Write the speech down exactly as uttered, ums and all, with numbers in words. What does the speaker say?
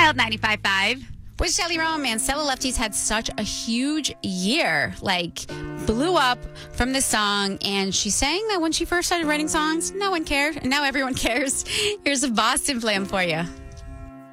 Wild ninety-five point five. With Shelly Rome, man, Stella Lefties had such a huge year. Like, blew up from this song. And she's saying that when she first started writing songs, no one cared. And now everyone cares. Here's a Boston Flam for you.